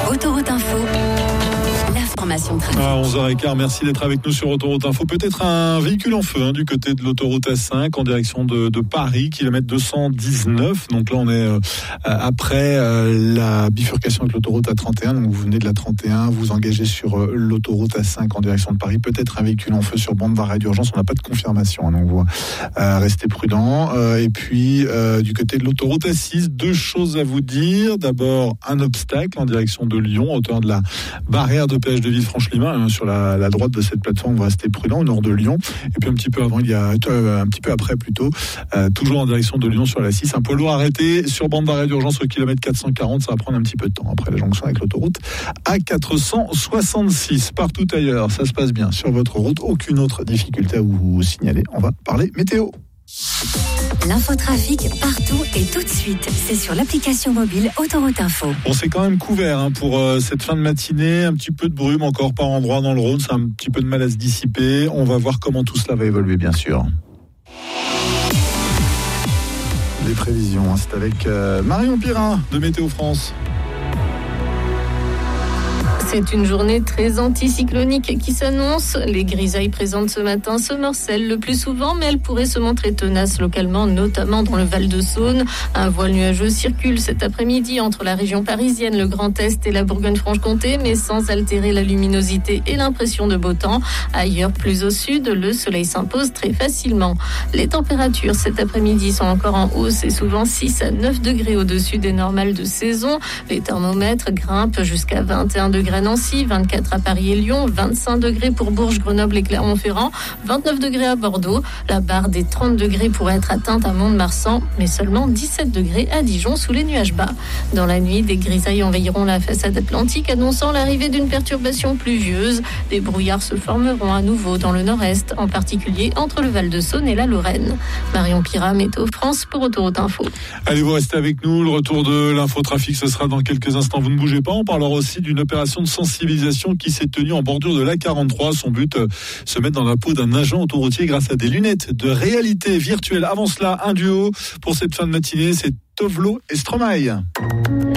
Autoroute Info, l'information trafic. À 11h15, merci d'être avec nous sur Autoroute Info. Peut-être un véhicule en feu du côté de l'autoroute A5 en direction de Paris, kilomètre 219. Donc là, on est après la bifurcation avec l'autoroute A31. Donc vous venez de la 31, vous engagez sur l'autoroute A5 en direction de Paris. Peut-être un véhicule en feu sur bande d'arrêt d'urgence. On n'a pas de confirmation, donc vous restez prudent. Et puis du côté de l'autoroute A6, deux choses à vous dire. D'abord, un obstacle en direction de Lyon, à hauteur de la barrière de péage de Villefranche-Limain, sur la droite de cette plateforme, on va rester prudent au nord de Lyon. Et puis un petit peu avant, il y a un petit peu après plutôt, toujours en direction de Lyon sur la 6, un poids lourd arrêté sur bande d'arrêt d'urgence au kilomètre 440. Ça va prendre un petit peu de temps après la jonction avec l'autoroute A466. Partout ailleurs, ça se passe bien sur votre route. Aucune autre difficulté à vous signaler. On va parler météo. L'infotrafic partout et tout de suite. C'est sur l'application mobile Autoroute Info. Bon, c'est quand même couvert pour cette fin de matinée. Un petit peu de brume encore par endroit dans le Rhône. C'est un petit peu de mal à se dissiper. On va voir comment tout cela va évoluer, bien sûr. Les prévisions, c'est avec Marion Pirin de Météo France. C'est une journée très anticyclonique qui s'annonce. Les grisailles présentes ce matin se morcellent le plus souvent, mais elles pourraient se montrer tenaces localement, notamment dans le Val-de-Saône. Un voile nuageux circule cet après-midi entre la région parisienne, le Grand Est et la Bourgogne-Franche-Comté, mais sans altérer la luminosité et l'impression de beau temps. Ailleurs, plus au sud, le soleil s'impose très facilement. Les températures cet après-midi sont encore en hausse et souvent 6 à 9 degrés au-dessus des normales de saison. Les thermomètres grimpent jusqu'à 21 degrés à Nancy, 24 à Paris et Lyon, 25 degrés pour Bourges, Grenoble et Clermont-Ferrand, 29 degrés à Bordeaux. La barre des 30 degrés pourrait être atteinte à Mont-de-Marsan, mais seulement 17 degrés à Dijon sous les nuages bas. Dans la nuit, des grisailles envahiront la façade atlantique, annonçant l'arrivée d'une perturbation pluvieuse. Des brouillards se formeront à nouveau dans le nord-est, en particulier entre le Val-de-Saône et la Lorraine. Marion Pirin, Météo France pour Autoroute Info. Allez, vous restez avec nous. Le retour de l'infotrafic, ce sera dans quelques instants. Vous ne bougez pas. On parlera aussi d'une opération de sensibilisation qui s'est tenue en bordure de l'A43. Son but, se mettre dans la peau d'un agent autoroutier grâce à des lunettes de réalité virtuelle. Avant cela, un duo pour cette fin de matinée, c'est Tovlo et Stromae.